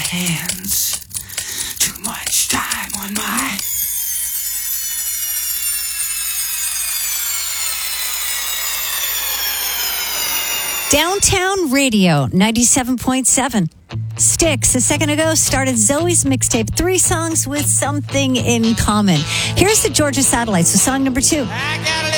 hands. Too much time on my... Downtown Radio, 97.7. Styx, a second ago, started Zoe's mixtape, 3 songs with something in common. Here's the Georgia Satellites, so song number 2. I got a